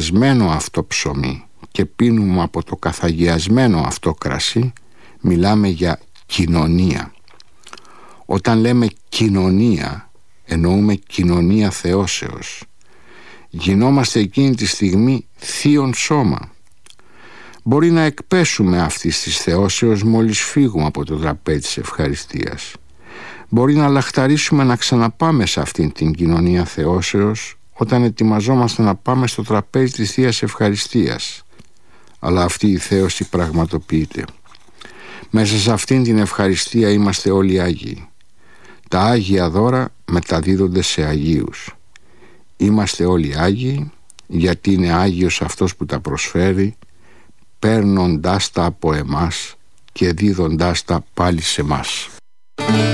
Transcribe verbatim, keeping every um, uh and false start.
καθαγιασμένο αυτό ψωμί και πίνουμε από το καθαγιασμένο αυτό κρασί, μιλάμε για κοινωνία. Όταν λέμε κοινωνία, εννοούμε κοινωνία θεώσεως. Γινόμαστε εκείνη τη στιγμή θείον σώμα. Μπορεί να εκπέσουμε αυτής της θεώσεως μόλις φύγουμε από το τραπέζι της ευχαριστίας. Μπορεί να λαχταρίσουμε να ξαναπάμε σε αυτήν την κοινωνία θεώσεως όταν ετοιμαζόμαστε να πάμε στο τραπέζι της Θείας Ευχαριστίας. Αλλά αυτή η θέωση πραγματοποιείται. Μέσα σε αυτήν την ευχαριστία είμαστε όλοι Άγιοι. Τα Άγια δώρα μεταδίδονται σε Αγίους. Είμαστε όλοι Άγιοι γιατί είναι Άγιος αυτός που τα προσφέρει, παίρνοντάς τα από εμάς και δίδοντάς τα πάλι σε μας.